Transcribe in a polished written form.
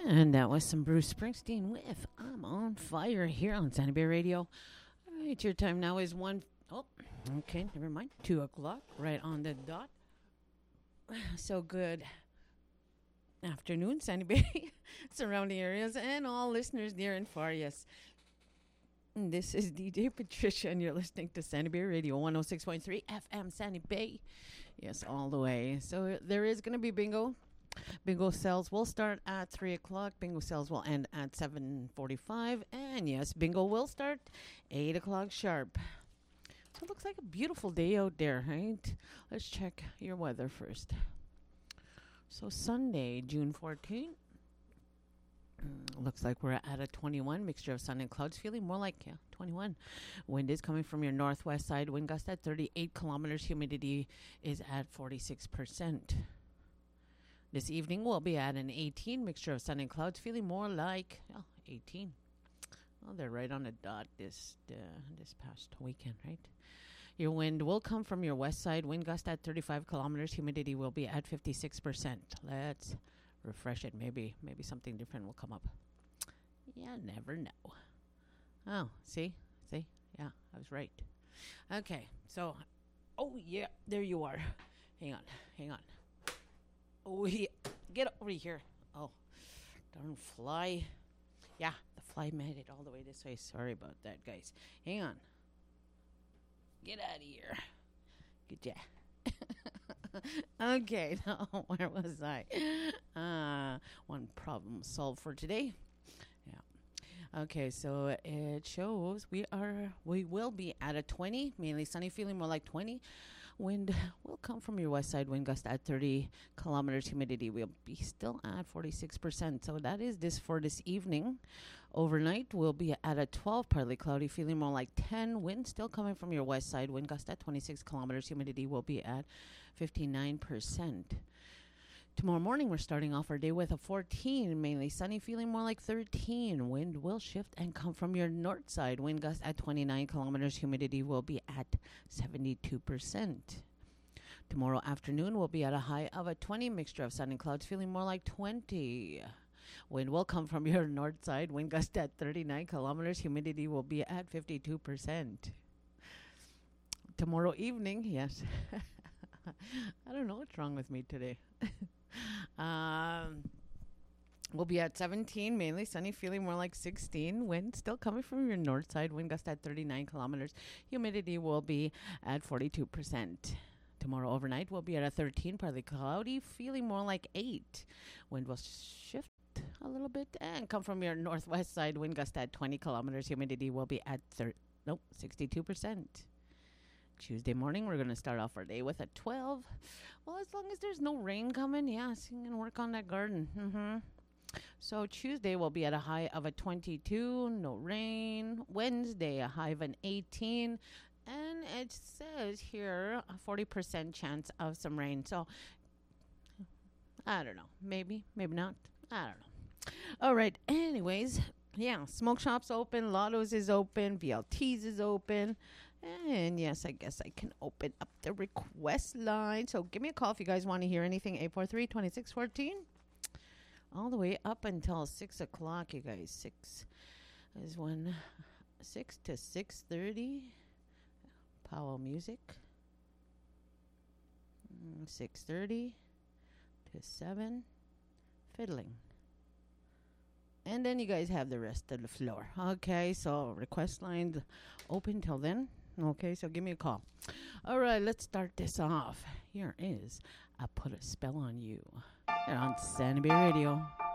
And that was some Bruce Springsteen with I'm on Fire here on Sandy Bay Radio. All right, your time now is okay, never mind. 2 o'clock, right on the dot. So good afternoon, Sandy Bay, surrounding areas, and all listeners near and far, yes. This is DJ Patricia, and you're listening to Sandy Bay Radio 106.3 FM Sandy Bay. Yes, all the way. So there is going to be bingo. Bingo sales will start at 3 o'clock. Bingo sales will end at 7:45. And yes, bingo will start 8 o'clock sharp. So it looks like a beautiful day out there, right? Let's check your weather first. So Sunday, June 14th. Looks like we're at a 21, mixture of sun and clouds, feeling more like 21. Wind is coming from your northwest side. Wind gust at 38 kilometers. Humidity is at 46%. This evening we'll be at an 18, mixture of sun and clouds, feeling more like 18. Oh, they're right on the dot this past weekend, right? Your wind will come from your west side. Wind gust at 35 kilometers. Humidity will be at 56%. Let's refresh it. Maybe something different will come up. Yeah, never know. Oh, see? Yeah, I was right. Okay, so, yeah, there you are. Hang on. Oh, yeah, get over here. Oh, darn fly. Yeah, the fly made it all the way this way. Sorry about that, guys. Hang on. Get out of here. Good job. Okay, now where was I? One problem solved for today. Yeah. Okay, so it shows we will be at a 20, mainly sunny, feeling more like 20. Wind will come from your west side. Wind gust at 30 kilometers. Humidity will be still at 46%. So that is this for this evening. Overnight we'll be at a 12, partly cloudy, feeling more like 10. Wind still coming from your west side. Wind gust at 26 kilometers. Humidity will be at 59%. Tomorrow morning, we're starting off our day with a 14, mainly sunny, feeling more like 13. Wind will shift and come from your north side. Wind gust at 29 kilometers. Humidity will be at 72%. Tomorrow afternoon, we'll be at a high of a 20, mixture of sun and clouds, feeling more like 20. Wind will come from your north side. Wind gust at 39 kilometers. Humidity will be at 52%. Tomorrow evening, yes. I don't know what's wrong with me today. We'll be at 17, mainly sunny, feeling more like 16. Wind still coming from your north side. Wind gust at 39 kilometers. Humidity will be at 42%. Tomorrow overnight, we'll be at a 13, partly cloudy, feeling more like 8. Wind will shift a little bit and come from your northwest side. Wind gust at 20 kilometers. Humidity will be at 62%. Tuesday morning, we're going to start off our day with a 12. Well, as long as there's no rain coming, yes, you can work on that garden. So Tuesday will be at a high of a 22, no rain. Wednesday, a high of an 18. And it says here a 40% chance of some rain. So, I don't know. Maybe not. I don't know. All right. Anyways, yeah, smoke shops open. Lotto's is open. VLT's is open. And yes, I guess I can open up the request line. So give me a call if you guys want to hear anything. 843-2614. All the way up until 6 o'clock, you guys. 6 is when 6 to 6:30. Powell music. 6:30 to 7. Fiddling. And then you guys have the rest of the floor. Okay, so request lines open till then. Okay, so give me a call. All right, let's start this off. Here is I Put a Spell on You. They're on Sandy Bay Radio.